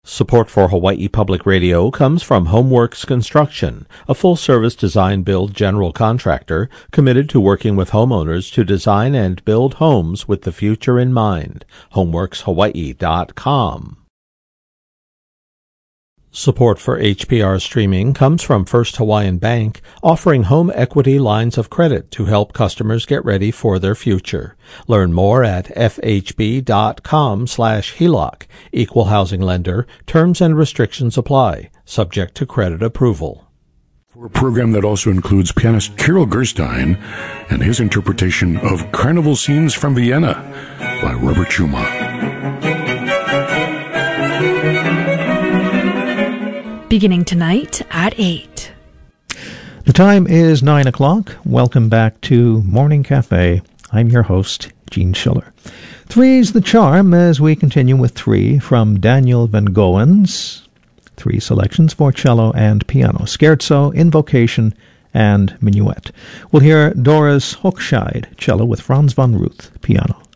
Support for Hawaii Public Radio comes from Homeworks Construction, a full-service design-build general contractor committed to working with homeowners to design and build homes with the future in mind. HomeworksHawaii.com. Support for HPR streaming comes from First Hawaiian Bank, offering home equity lines of credit to help customers get ready for their future. Learn more at fhb.com/HELOC. Equal housing lender. Terms and restrictions apply. Subject to credit approval. For a program that also includes pianist Kirill Gerstein and his interpretation of Carnival Scenes from Vienna by Robert Schumann. Beginning tonight at 8. The time is 9 o'clock. Welcome back to Morning Cafe. I'm your host, Gene Schiller. Three's the charm as we continue with three from Daniel Van Goen's three selections for cello and piano, scherzo, invocation, and minuet. We'll hear Doris Hochscheid, cello, with Franz von Ruth, piano.